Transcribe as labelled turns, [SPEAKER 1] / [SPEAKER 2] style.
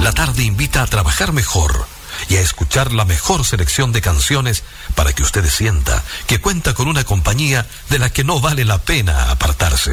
[SPEAKER 1] La tarde invita a trabajar mejor y a escuchar la mejor selección de canciones para que usted sienta que cuenta con una compañía de la que no vale la pena apartarse.